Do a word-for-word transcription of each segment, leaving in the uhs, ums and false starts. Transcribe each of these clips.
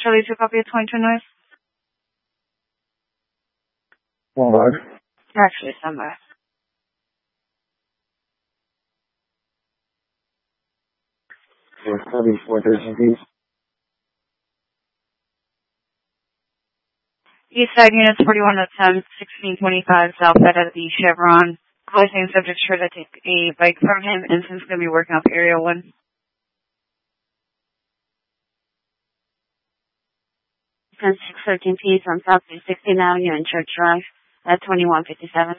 Charlie two copy of twenty-two noise. One log. Actually, stand by. four thirteen, please. East side units forty-one to ten, sixteen twenty-five south side of the Chevron. Closing subject sure to take a bike from him, and since going to be working off area one. ten six thirteen P from South sixteenth Avenue and Church Drive at twenty-one fifty-seven.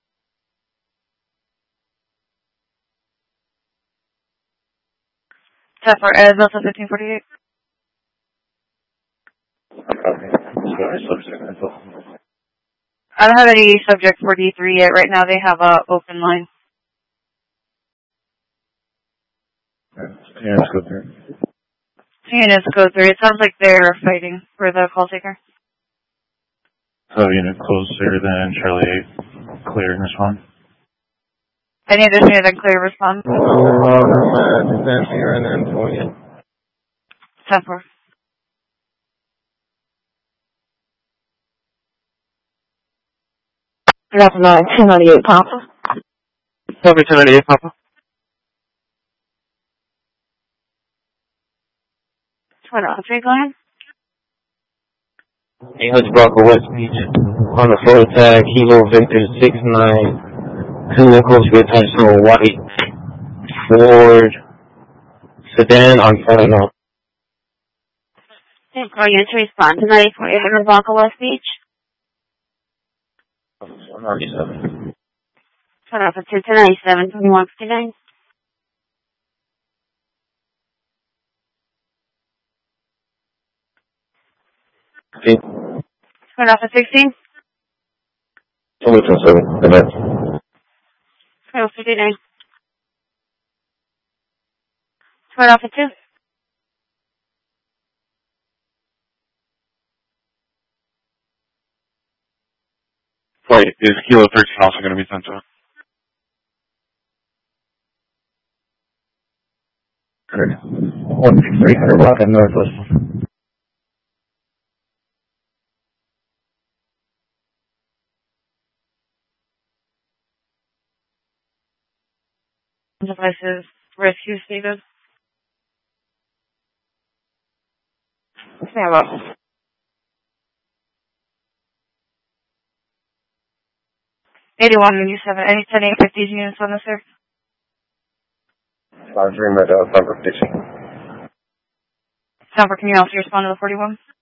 Set for Ed, Delta fifteen forty-eight. I don't have any subject for D three yet. Right now they have a open line. Yeah, let's go through. Units go through. It sounds like they're fighting for the call taker. So unit closer than Charlie eight. Clear in this one. Any additional than clear response? ten four. That's nine, ten ninety-eight, Papa. Copy ten ninety-eight, Papa. What else? Are you going? eight hundred Bronco West Beach. On the photo tag, Kilo Victor six nine. Two locals with touchstone white Ford sedan on phone now. Okay, call you to respond to ninety-four eight hundred Bronco West Beach. one ninety-seven. Turn off at two ninety-seven, twenty-one fifty-nine. Okay. Turn off at sixteen. Only ten seven. Good night. twelve fifty-nine. Turn off at two. Wait, is Kilo thirteen also going to be sent to? one six three hundred block of Northwest. Devices rescue status. Stand up. eighty-one ninety-seven. Any ten eight fifty units on this, sir? five three, my dog, number fifteen. Number, can you also respond to the forty-one?